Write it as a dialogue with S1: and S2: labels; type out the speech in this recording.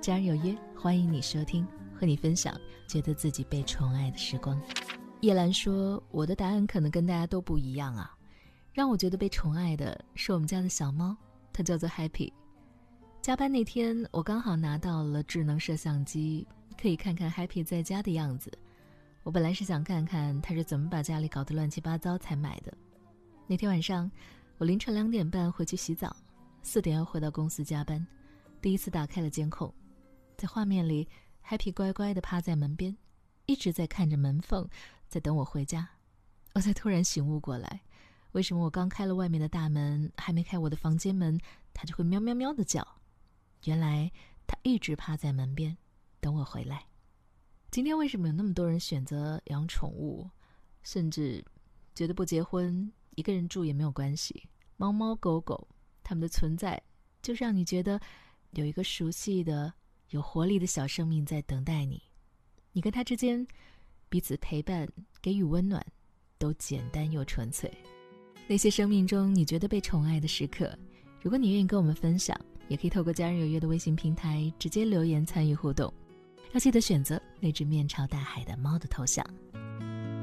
S1: 家人有约，欢迎你收听，和你分享觉得自己被宠爱的时光。叶兰说，我的答案可能跟大家都不一样啊。让我觉得被宠爱的是我们家的小猫，它叫做 Happy。 加班那天，我刚好拿到了智能摄像机，可以看看 Happy 在家的样子。我本来是想看看他是怎么把家里搞得乱七八糟才买的。那天晚上，我凌晨2点半回去洗澡，4点要回到公司加班。第一次打开了监控，在画面里 Happy 乖乖地趴在门边，一直在看着门缝，在等我回家。我才突然醒悟过来，为什么我刚开了外面的大门，还没开我的房间门，它就会喵喵喵地叫。原来它一直趴在门边等我回来。今天为什么有那么多人选择养宠物，甚至觉得不结婚一个人住也没有关系？猫猫狗狗它们的存在，就是让你觉得有一个熟悉的有活力的小生命在等待你。你跟它之间彼此陪伴，给予温暖，都简单又纯粹。那些生命中你觉得被宠爱的时刻，如果你愿意跟我们分享，也可以透过家人有约的微信平台直接留言参与互动。要记得选择那只面朝大海的猫的头像。